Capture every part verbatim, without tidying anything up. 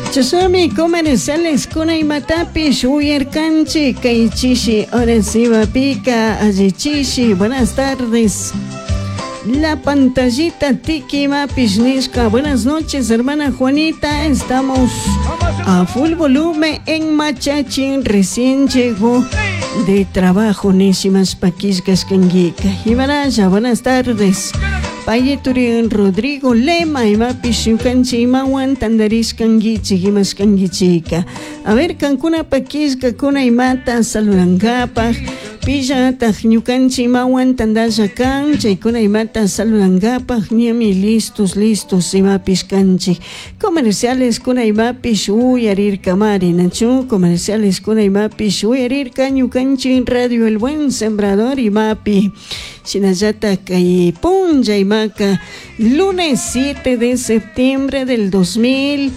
Chasami comerciales con Aymatapish, Uyarcanchi, Kaichishi, ahora sí va pica, Ayichishi, buenas tardes. La pantallita Tiki Mapish Nishka, buenas noches, hermana Juanita, estamos a full volumen en Machachin, recién llegó de trabajo, Nishimas Paquiscas Kanguica. Ibaraya, buenas tardes. Payeturian Rodrigo Lema y Mapish Yukanchi Mawan Tandaris Kangichi Gimas Kangichika. A ver, Cancuna Paquisca Kuna y Mata Salurangapa. Pilla Tajñukanchi Mawan Tandaya Kancha y Kuna y Mata Salurangapa. Niami listos, listos y Mapish Kanchi. Comerciales Kuna y Mapish Uyarir Kamari Nachu. Comerciales Kuna y Mapish Uyarir Kanyukanchi Radio El Buen Sembrador y Mapi. Shinayata Kay Punja y Maca, lunes siete de septiembre del dos mil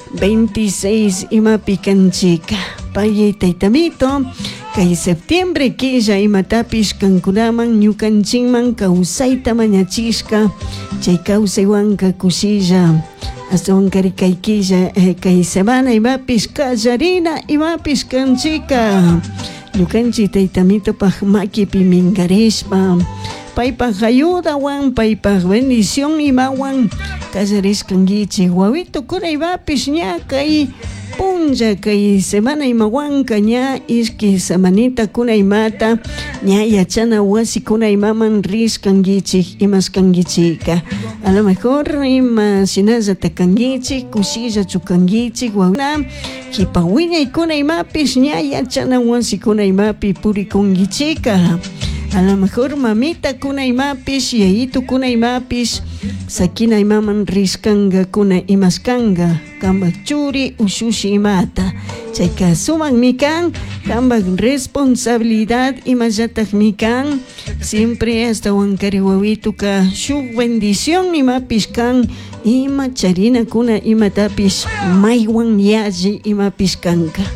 veintiséis, Ima Picanchica, Paye Taitamito, Kay septiembre Quilla y Matapish Cancuraman, Ñucanchinman, Causaita Mañachisca, Chay Causaiwanca Cusilla, hasta Huancaricaiquilla, Kay Semana y Mapish Callarina y Mapish Canchica. Yukanchi taitamito pajmaki pimingarispa paypaj ayuda wan paypaj bendición imawan kallariskangichi wawito kurayvapish ña kay punja kay semana imawanka ña ishki semanita kunaymata ña yachana wasi kunaymaman riskangichik imaskangichika a lo mejor ima shinalla takangichik kushilla chukangichik wawna kipawiña y kunaymapish ña yachana wasi kunaymapi purikungichika. A lo mejor mamita kunaymapish yayito kunaymapish sakina imaman riskanga kuna imaskanga kambak churi ushushi imata chayka suman mikan kambak responsabilidad imallatak mikan siempre hasta wankari wawituka shuk bendición imapish kan ima charina kuna imatapish maywan yaji imapish kanka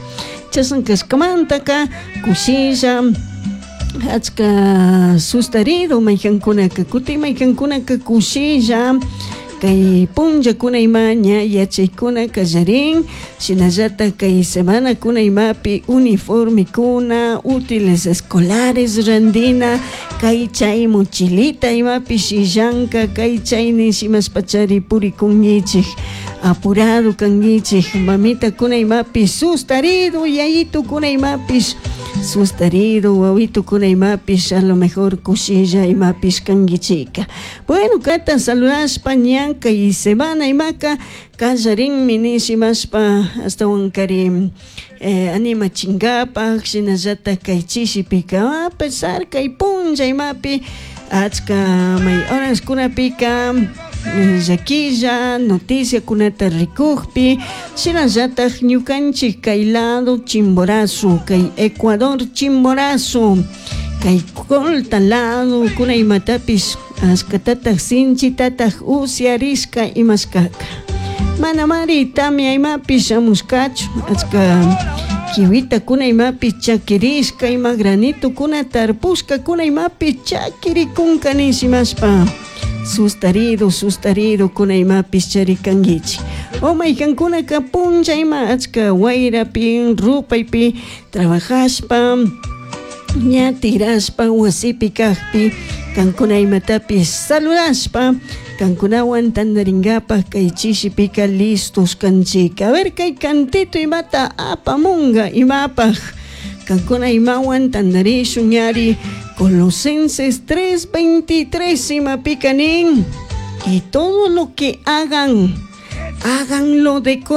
chasankaskamantaka kushilla Achka sustarido mayjankuna kuti mayjankuna kushilla kay punja kuna imaña yachaykuna kallarin shinallata kay semana kuna imapi uniforme kuna útiles escolares randina kay chay mochilita imapi shillanka kay chayni shimas pachari purikunñichik apurado kangichik mamita kuna imapi sustarido yayito kuna imapish sustarido wawito kuna imapish a lo mejor kushilla imapish kangichika. Bueno, kata saludashpa ñanka y semana imaka kallarin minishimashpa hasta wankari eh, anima chingapa shinallata kay chishipika a pesar kay punja imapi achka may horas kunapika Yaquilla, noticia kunata rikukpi, shinallata ñukanchik kay lado Chimborazo, kay Ecuador Chimborazo, kay colta lado kunaymatapish askatatak sinchitatak usiarisca imaskaka. Manamari tamia imapish amuskachu, aska kiwita kunaymapi chakirisca ima granito kuna tarpusca kunaymapi chakirikunka nishimashpa. Sustarido, sustarido kunaymapis charikangichi. O mayjankuna kapuncha ima achka wayrapi, rupaypi, trabajashpa, ña tirashpa, wasipi kajpi, kankunaymatapish saludashpa, kankunawan tandaringapa kay chishipika listos kanchika. A ver kay cantito imata apamunga imapaj. Kankuna imawan tandarishu ñari Colosenses tres veintitrés imapicanin y todo lo que hagan, háganlo de corazón.